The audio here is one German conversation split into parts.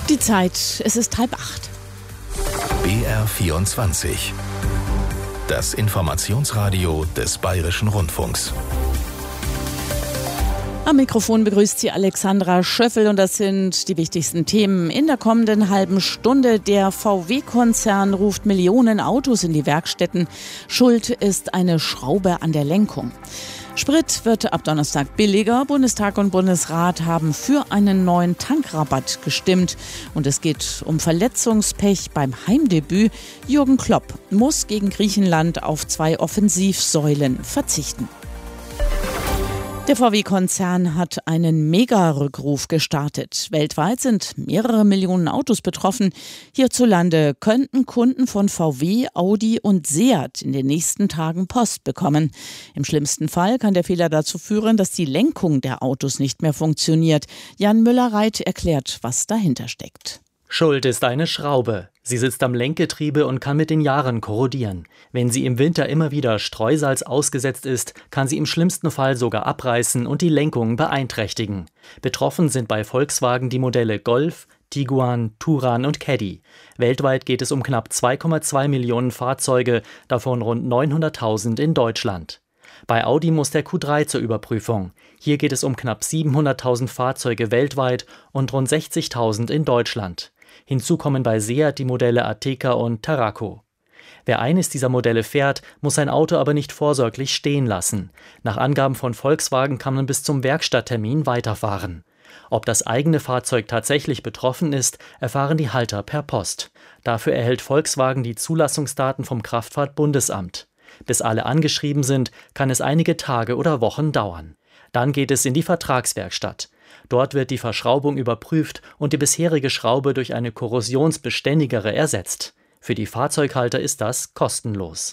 Die Zeit, es ist 7:30. BR24. Das Informationsradio des Bayerischen Rundfunks. Am Mikrofon begrüßt Sie Alexandra Schöffel und das sind die wichtigsten Themen in der kommenden halben Stunde. Der VW-Konzern ruft Millionen Autos in die Werkstätten. Schuld ist eine Schraube an der Lenkung. Sprit wird ab Donnerstag billiger. Bundestag und Bundesrat haben für einen neuen Tankrabatt gestimmt. Und es geht um Verletzungspech beim Heimdebüt. Jürgen Klopp muss gegen Griechenland auf 2 Offensivsäulen verzichten. Der VW-Konzern hat einen Mega-Rückruf gestartet. Weltweit sind mehrere Millionen Autos betroffen. Hierzulande könnten Kunden von VW, Audi und Seat in den nächsten Tagen Post bekommen. Im schlimmsten Fall kann der Fehler dazu führen, dass die Lenkung der Autos nicht mehr funktioniert. Jan Müller-Reit erklärt, was dahinter steckt. Schuld ist eine Schraube. Sie sitzt am Lenkgetriebe und kann mit den Jahren korrodieren. Wenn sie im Winter immer wieder Streusalz ausgesetzt ist, kann sie im schlimmsten Fall sogar abreißen und die Lenkung beeinträchtigen. Betroffen sind bei Volkswagen die Modelle Golf, Tiguan, Touran und Caddy. Weltweit geht es um knapp 2,2 Millionen Fahrzeuge, davon rund 900.000 in Deutschland. Bei Audi muss der Q3 zur Überprüfung. Hier geht es um knapp 700.000 Fahrzeuge weltweit und rund 60.000 in Deutschland. Hinzu kommen bei Seat die Modelle Ateca und Tarraco. Wer eines dieser Modelle fährt, muss sein Auto aber nicht vorsorglich stehen lassen. Nach Angaben von Volkswagen kann man bis zum Werkstatttermin weiterfahren. Ob das eigene Fahrzeug tatsächlich betroffen ist, erfahren die Halter per Post. Dafür erhält Volkswagen die Zulassungsdaten vom Kraftfahrtbundesamt. Bis alle angeschrieben sind, kann es einige Tage oder Wochen dauern. Dann geht es in die Vertragswerkstatt. Dort wird die Verschraubung überprüft und die bisherige Schraube durch eine korrosionsbeständigere ersetzt. Für die Fahrzeughalter ist das kostenlos.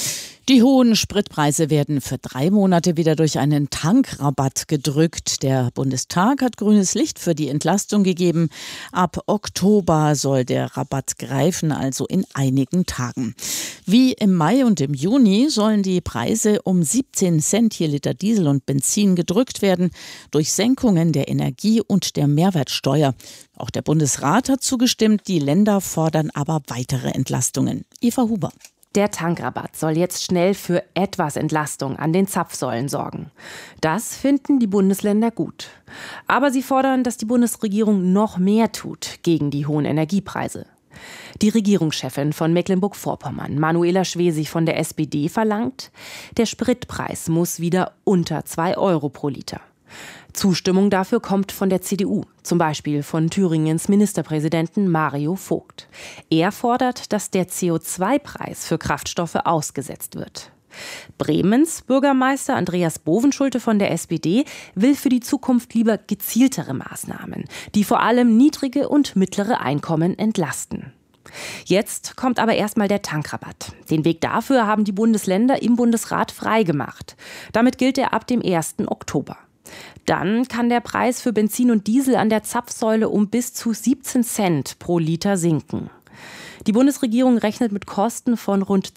Die hohen Spritpreise werden für 3 Monate wieder durch einen Tankrabatt gedrückt. Der Bundestag hat grünes Licht für die Entlastung gegeben. Ab Oktober soll der Rabatt greifen, also in einigen Tagen. Wie im Mai und im Juni sollen die Preise um 17 Cent je Liter Diesel und Benzin gedrückt werden durch Senkungen der Energie- und der Mehrwertsteuer. Auch der Bundesrat hat zugestimmt, die Länder fordern aber weitere Entlastungen. Eva Huber. Der Tankrabatt soll jetzt schnell für etwas Entlastung an den Zapfsäulen sorgen. Das finden die Bundesländer gut. Aber sie fordern, dass die Bundesregierung noch mehr tut gegen die hohen Energiepreise. Die Regierungschefin von Mecklenburg-Vorpommern, Manuela Schwesig von der SPD, verlangt, der Spritpreis muss wieder unter 2 Euro pro Liter. Zustimmung dafür kommt von der CDU, zum Beispiel von Thüringens Ministerpräsidenten Mario Vogt. Er fordert, dass der CO2-Preis für Kraftstoffe ausgesetzt wird. Bremens Bürgermeister Andreas Bovenschulte von der SPD will für die Zukunft lieber gezieltere Maßnahmen, die vor allem niedrige und mittlere Einkommen entlasten. Jetzt kommt aber erstmal der Tankrabatt. Den Weg dafür haben die Bundesländer im Bundesrat freigemacht. Damit gilt er ab dem 1. Oktober. Dann kann der Preis für Benzin und Diesel an der Zapfsäule um bis zu 17 Cent pro Liter sinken. Die Bundesregierung rechnet mit Kosten von rund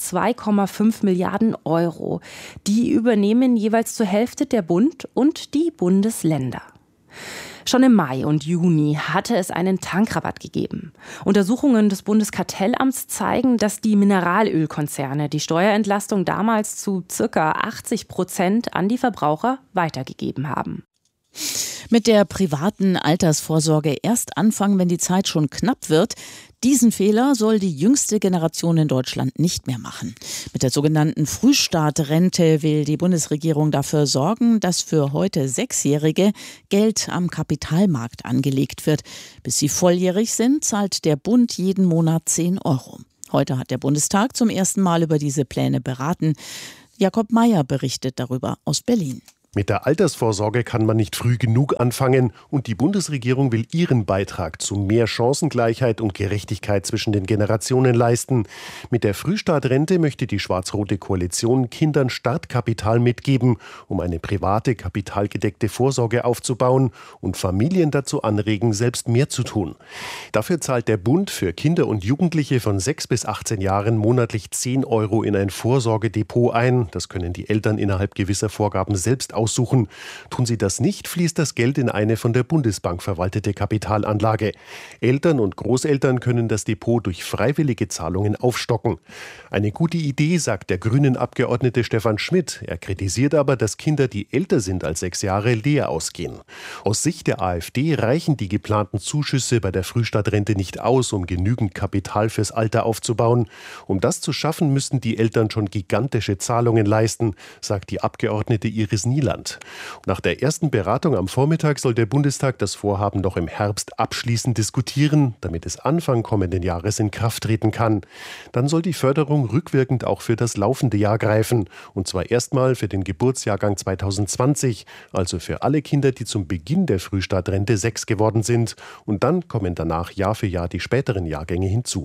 2,5 Milliarden Euro. Die übernehmen jeweils zur Hälfte der Bund und die Bundesländer. Schon im Mai und Juni hatte es einen Tankrabatt gegeben. Untersuchungen des Bundeskartellamts zeigen, dass die Mineralölkonzerne die Steuerentlastung damals zu ca. 80% an die Verbraucher weitergegeben haben. Mit der privaten Altersvorsorge erst anfangen, wenn die Zeit schon knapp wird. Diesen Fehler soll die jüngste Generation in Deutschland nicht mehr machen. Mit der sogenannten Frühstartrente will die Bundesregierung dafür sorgen, dass für heute 6-Jährige Geld am Kapitalmarkt angelegt wird. Bis sie volljährig sind, zahlt der Bund jeden Monat 10 Euro. Heute hat der Bundestag zum ersten Mal über diese Pläne beraten. Jakob Mayer berichtet darüber aus Berlin. Mit der Altersvorsorge kann man nicht früh genug anfangen und die Bundesregierung will ihren Beitrag zu mehr Chancengleichheit und Gerechtigkeit zwischen den Generationen leisten. Mit der Frühstartrente möchte die schwarz-rote Koalition Kindern Startkapital mitgeben, um eine private, kapitalgedeckte Vorsorge aufzubauen und Familien dazu anregen, selbst mehr zu tun. Dafür zahlt der Bund für Kinder und Jugendliche von 6 bis 18 Jahren monatlich 10 Euro in ein Vorsorgedepot ein. Das können die Eltern innerhalb gewisser Vorgaben selbst aussuchen. Tun sie das nicht, fließt das Geld in eine von der Bundesbank verwaltete Kapitalanlage. Eltern und Großeltern können das Depot durch freiwillige Zahlungen aufstocken. Eine gute Idee, sagt der Grünen-Abgeordnete Stefan Schmidt. Er kritisiert aber, dass Kinder, die älter sind als 6 Jahre, leer ausgehen. Aus Sicht der AfD reichen die geplanten Zuschüsse bei der Frühstadtrente nicht aus, um genügend Kapital fürs Alter aufzubauen. Um das zu schaffen, müssten die Eltern schon gigantische Zahlungen leisten, sagt die Abgeordnete Iris Nieland. Nach der ersten Beratung am Vormittag soll der Bundestag das Vorhaben noch im Herbst abschließend diskutieren, damit es Anfang kommenden Jahres in Kraft treten kann. Dann soll die Förderung rückwirkend auch für das laufende Jahr greifen, und zwar erstmal für den Geburtsjahrgang 2020, also für alle Kinder, die zum Beginn der Frühstartrente 6 geworden sind, und dann kommen danach Jahr für Jahr die späteren Jahrgänge hinzu.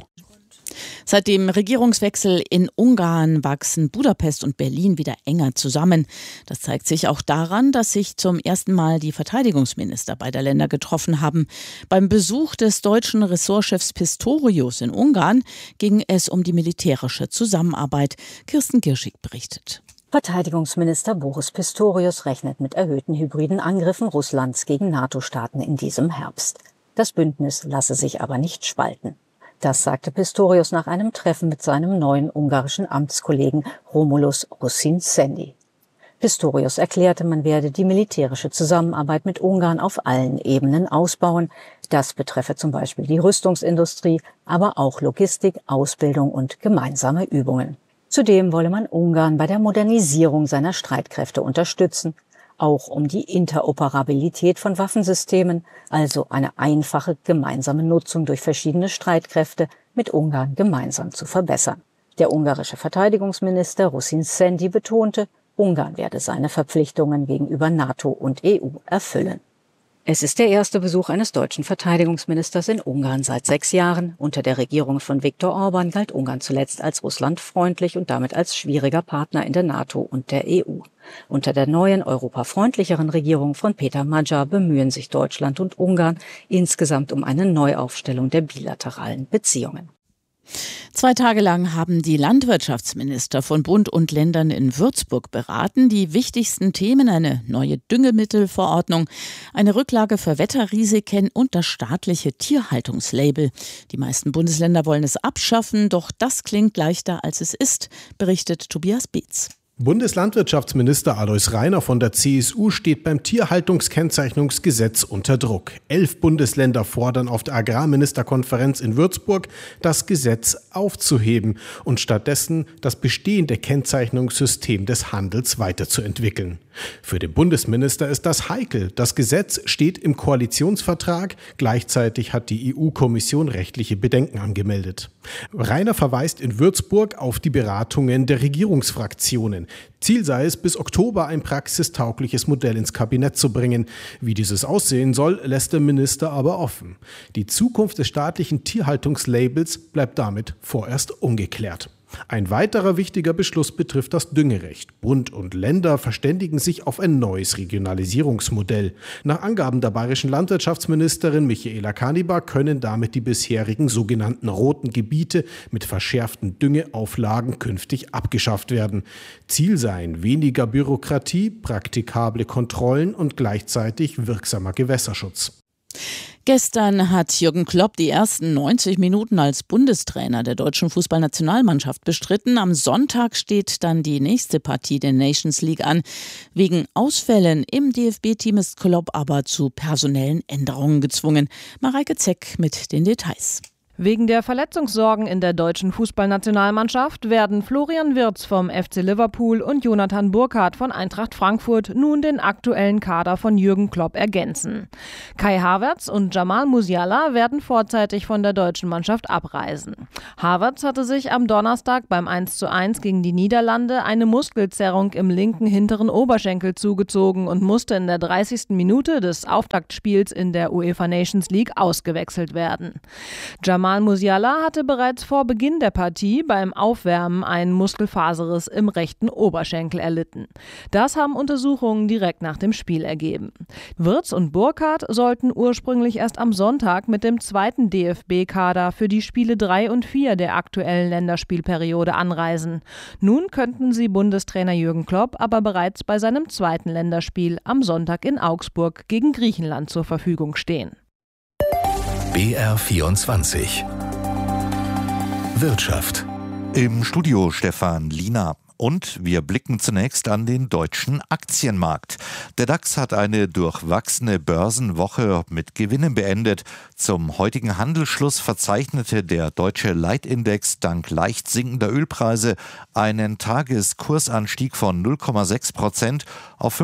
Seit dem Regierungswechsel in Ungarn wachsen Budapest und Berlin wieder enger zusammen. Das zeigt sich auch daran, dass sich zum ersten Mal die Verteidigungsminister beider Länder getroffen haben. Beim Besuch des deutschen Ressortchefs Pistorius in Ungarn ging es um die militärische Zusammenarbeit. Kirsten Girschig berichtet. Verteidigungsminister Boris Pistorius rechnet mit erhöhten hybriden Angriffen Russlands gegen NATO-Staaten in diesem Herbst. Das Bündnis lasse sich aber nicht spalten. Das sagte Pistorius nach einem Treffen mit seinem neuen ungarischen Amtskollegen Romulus Rossin-Sendi. Pistorius erklärte, man werde die militärische Zusammenarbeit mit Ungarn auf allen Ebenen ausbauen. Das betreffe zum Beispiel die Rüstungsindustrie, aber auch Logistik, Ausbildung und gemeinsame Übungen. Zudem wolle man Ungarn bei der Modernisierung seiner Streitkräfte unterstützen, auch um die Interoperabilität von Waffensystemen, also eine einfache gemeinsame Nutzung durch verschiedene Streitkräfte mit Ungarn gemeinsam zu verbessern. Der ungarische Verteidigungsminister Rossin-Sendi betonte, Ungarn werde seine Verpflichtungen gegenüber NATO und EU erfüllen. Es ist der erste Besuch eines deutschen Verteidigungsministers in Ungarn seit 6 Jahren. Unter der Regierung von Viktor Orbán galt Ungarn zuletzt als russlandfreundlich und damit als schwieriger Partner in der NATO und der EU. Unter der neuen, europafreundlicheren Regierung von Peter Magyar bemühen sich Deutschland und Ungarn insgesamt um eine Neuaufstellung der bilateralen Beziehungen. 2 Tage lang haben die Landwirtschaftsminister von Bund und Ländern in Würzburg beraten. Die wichtigsten Themen: eine neue Düngemittelverordnung, eine Rücklage für Wetterrisiken und das staatliche Tierhaltungslabel. Die meisten Bundesländer wollen es abschaffen, doch das klingt leichter als es ist, berichtet Tobias Beetz. Bundeslandwirtschaftsminister Alois Rainer von der CSU steht beim Tierhaltungskennzeichnungsgesetz unter Druck. 11 Bundesländer fordern auf der Agrarministerkonferenz in Würzburg, das Gesetz aufzuheben und stattdessen das bestehende Kennzeichnungssystem des Handels weiterzuentwickeln. Für den Bundesminister ist das heikel. Das Gesetz steht im Koalitionsvertrag. Gleichzeitig hat die EU-Kommission rechtliche Bedenken angemeldet. Rainer verweist in Würzburg auf die Beratungen der Regierungsfraktionen. Ziel sei es, bis Oktober ein praxistaugliches Modell ins Kabinett zu bringen. Wie dieses aussehen soll, lässt der Minister aber offen. Die Zukunft des staatlichen Tierhaltungslabels bleibt damit vorerst ungeklärt. Ein weiterer wichtiger Beschluss betrifft das Düngerecht. Bund und Länder verständigen sich auf ein neues Regionalisierungsmodell. Nach Angaben der bayerischen Landwirtschaftsministerin Michaela Kanibar können damit die bisherigen sogenannten roten Gebiete mit verschärften Düngeauflagen künftig abgeschafft werden. Ziel seien weniger Bürokratie, praktikable Kontrollen und gleichzeitig wirksamer Gewässerschutz. Gestern hat Jürgen Klopp die ersten 90 Minuten als Bundestrainer der deutschen Fußballnationalmannschaft bestritten. Am Sonntag steht dann die nächste Partie der Nations League an. Wegen Ausfällen im DFB-Team ist Klopp aber zu personellen Änderungen gezwungen. Mareike Zeck mit den Details. Wegen der Verletzungssorgen in der deutschen Fußballnationalmannschaft werden Florian Wirtz vom FC Liverpool und Jonathan Burkhardt von Eintracht Frankfurt nun den aktuellen Kader von Jürgen Klopp ergänzen. Kai Havertz und Jamal Musiala werden vorzeitig von der deutschen Mannschaft abreisen. Havertz hatte sich am Donnerstag beim 1:1 gegen die Niederlande eine Muskelzerrung im linken hinteren Oberschenkel zugezogen und musste in der 30. Minute des Auftaktspiels in der UEFA Nations League ausgewechselt werden. Jamal Musiala hatte bereits vor Beginn der Partie beim Aufwärmen einen Muskelfaserriss im rechten Oberschenkel erlitten. Das haben Untersuchungen direkt nach dem Spiel ergeben. Wirtz und Burkhardt sollten ursprünglich erst am Sonntag mit dem zweiten DFB-Kader für die Spiele 3 und 4 der aktuellen Länderspielperiode anreisen. Nun könnten sie Bundestrainer Jürgen Klopp aber bereits bei seinem zweiten Länderspiel am Sonntag in Augsburg gegen Griechenland zur Verfügung stehen. BR24 Wirtschaft. Im Studio Stefan Liener. Und wir blicken zunächst an den deutschen Aktienmarkt. Der DAX hat eine durchwachsene Börsenwoche mit Gewinnen beendet. Zum heutigen Handelsschluss verzeichnete der deutsche Leitindex dank leicht sinkender Ölpreise einen Tageskursanstieg von 0,6% auf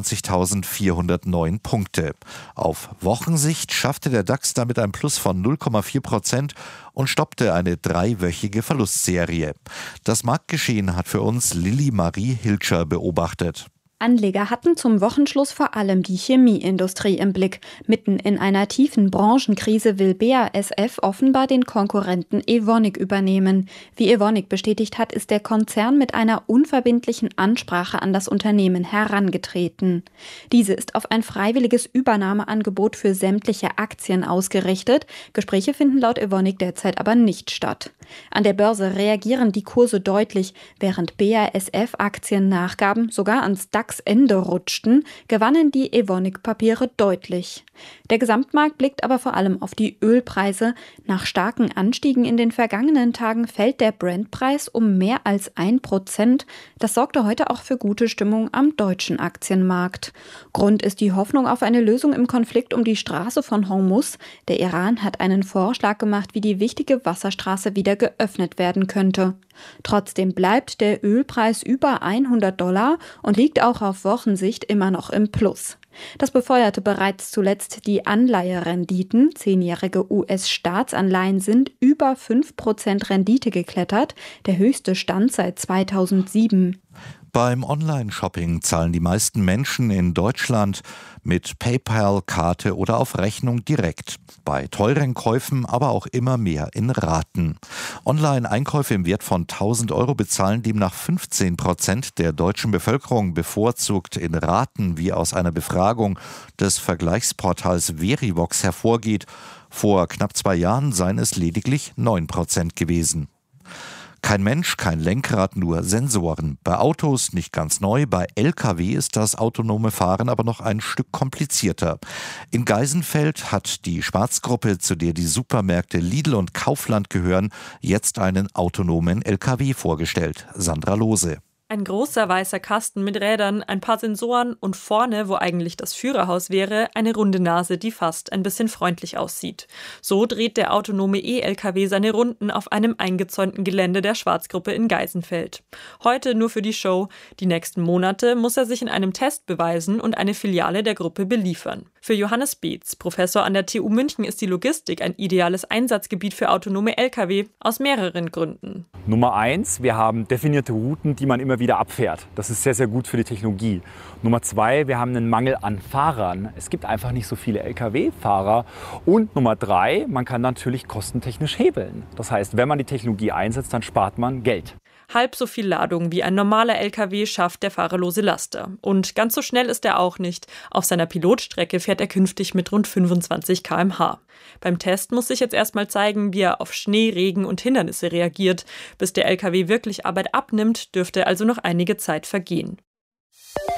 25.409 Punkte. Auf Wochensicht schaffte der DAX damit ein Plus von 0,4% und stoppte eine 3-wöchige Verlustserie. Das Marktgeschehen hat für uns Lilly Marie Hilscher beobachtet. Anleger hatten zum Wochenschluss vor allem die Chemieindustrie im Blick. Mitten in einer tiefen Branchenkrise will BASF offenbar den Konkurrenten Evonik übernehmen. Wie Evonik bestätigt hat, ist der Konzern mit einer unverbindlichen Ansprache an das Unternehmen herangetreten. Diese ist auf ein freiwilliges Übernahmeangebot für sämtliche Aktien ausgerichtet. Gespräche finden laut Evonik derzeit aber nicht statt. An der Börse reagieren die Kurse deutlich, während BASF-Aktien nachgaben, sogar ans DAX-Ende rutschten, gewannen die Evonik-Papiere deutlich. Der Gesamtmarkt blickt aber vor allem auf die Ölpreise. Nach starken Anstiegen in den vergangenen Tagen fällt der Brent-Preis um mehr als 1%. Das sorgte heute auch für gute Stimmung am deutschen Aktienmarkt. Grund ist die Hoffnung auf eine Lösung im Konflikt um die Straße von Hormuz. Der Iran hat einen Vorschlag gemacht, wie die wichtige Wasserstraße wieder geöffnet werden könnte. Trotzdem bleibt der Ölpreis über $100 und liegt auch auf Wochensicht immer noch im Plus. Das befeuerte bereits zuletzt die Anleiherenditen. 10-jährige US-Staatsanleihen sind über 5% Rendite geklettert, der höchste Stand seit 2007. Beim Online-Shopping zahlen die meisten Menschen in Deutschland mit PayPal, Karte oder auf Rechnung direkt. Bei teuren Käufen aber auch immer mehr in Raten. Online-Einkäufe im Wert von 1.000 € bezahlen demnach 15% der deutschen Bevölkerung bevorzugt in Raten, wie aus einer Befragung des Vergleichsportals Verivox hervorgeht. Vor knapp 2 Jahren seien es lediglich 9% gewesen. Kein Mensch, kein Lenkrad, nur Sensoren. Bei Autos nicht ganz neu, bei Lkw ist das autonome Fahren aber noch ein Stück komplizierter. In Geisenfeld hat die Schwarzgruppe, zu der die Supermärkte Lidl und Kaufland gehören, jetzt einen autonomen Lkw vorgestellt. Sandra Lohse. Ein großer weißer Kasten mit Rädern, ein paar Sensoren und vorne, wo eigentlich das Führerhaus wäre, eine runde Nase, die fast ein bisschen freundlich aussieht. So dreht der autonome E-Lkw seine Runden auf einem eingezäunten Gelände der Schwarzgruppe in Geisenfeld. Heute nur für die Show. Die nächsten Monate muss er sich in einem Test beweisen und eine Filiale der Gruppe beliefern. Für Johannes Beetz, Professor an der TU München, ist die Logistik ein ideales Einsatzgebiet für autonome Lkw aus mehreren Gründen. Nummer 1, wir haben definierte Routen, die man immer wieder abfährt. Das ist sehr, sehr gut für die Technologie. Nummer 2, wir haben einen Mangel an Fahrern. Es gibt einfach nicht so viele Lkw-Fahrer. Und Nummer 3, man kann natürlich kostentechnisch hebeln. Das heißt, wenn man die Technologie einsetzt, dann spart man Geld. Halb so viel Ladung wie ein normaler Lkw schafft der fahrerlose Laster. Und ganz so schnell ist er auch nicht. Auf seiner Pilotstrecke fährt er künftig mit rund 25 km/h. Beim Test muss sich jetzt erstmal zeigen, wie er auf Schnee, Regen und Hindernisse reagiert. Bis der Lkw wirklich Arbeit abnimmt, dürfte also noch einige Zeit vergehen.